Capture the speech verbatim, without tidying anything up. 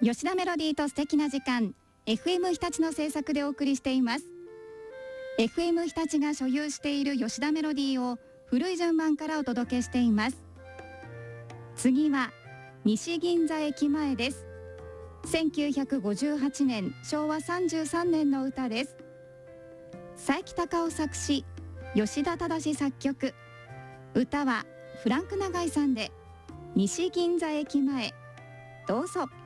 吉田メロディーと素敵な時間、 エフエム 日立の制作でお送りしています。 エフエム 日立が所有している吉田メロディーを古い順番からお届けしています。次は西銀座駅前です。せんきゅうひゃくごじゅうはちねん、しょうわさんじゅうさんねんの歌です。佐伯隆夫作詞、吉田忠作曲。歌はフランク永井さんで西銀座駅前。どうぞ。